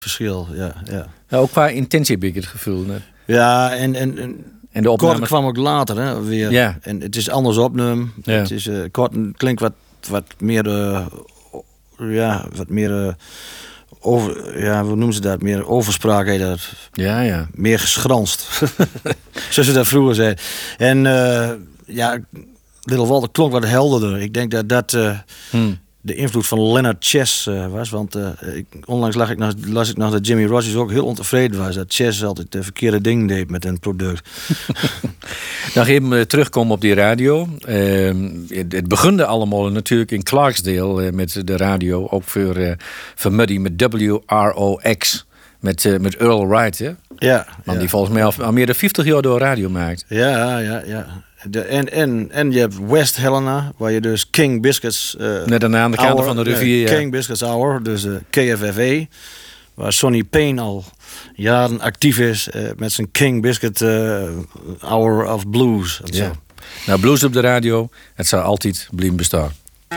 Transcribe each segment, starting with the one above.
verschil, ja. Ja, ook qua intentie heb ik het gevoel. Hè? Ja, en de opname Korten kwam ook later, hè, weer. Ja. En het is anders opnemen. Ja. Het is, Korten klinkt wat meer... wat meer... hoe noemen ze dat? Meer overspraak heet dat. Ja. Meer geschranst. Zoals ze dat vroeger zei. En Little Walter klonk wat helderder. Ik denk dat de invloed van Leonard Chess was. Want onlangs las ik nog dat Jimmy Rogers ook heel ontevreden was. Dat Chess altijd de verkeerde ding deed met een product. Nog even terugkomen op die radio. Het begunde allemaal natuurlijk in Clarksdale met de radio. Ook voor Muddy met WROX. Met Earl Wright, hè? Ja. Man die volgens mij al meer dan 50 jaar door radio maakt. Ja. En je hebt West Helena, waar je dus King Biscuits... Net aan de kant van de rivier. King Biscuits Hour, dus KFFA. Waar Sonny Payne al jaren actief is met zijn King Biscuit Hour of Blues. Ja. Nou, blues op de radio, het zal altijd blijven bestaan.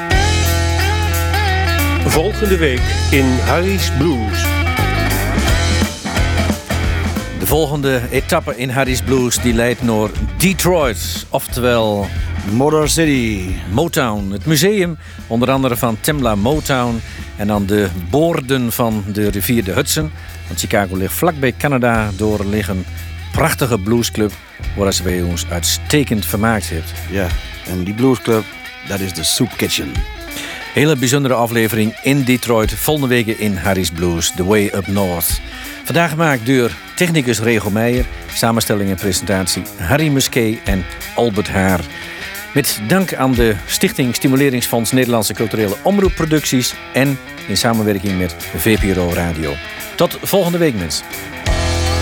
Volgende week in Harry's Blues. De volgende etappe in Harry's Blues die leidt naar Detroit, oftewel Motor City. Motown, het museum, onder andere van Temla Motown. En aan de boorden van de rivier de Hudson. Want Chicago ligt vlakbij Canada. Door liggen prachtige bluesclub waar ze bij ons uitstekend vermaakt heeft. Ja, en die bluesclub, dat is de Soup Kitchen. Hele bijzondere aflevering in Detroit. Volgende week in Harry's Blues, The Way Up North. Vandaag gemaakt door technicus Rego Meijer. Samenstelling en presentatie Harry Musquet en Albert Haar. Met dank aan de Stichting Stimuleringsfonds Nederlandse Culturele Omroepproducties. En in samenwerking met VPRO Radio. Tot volgende week, mensen.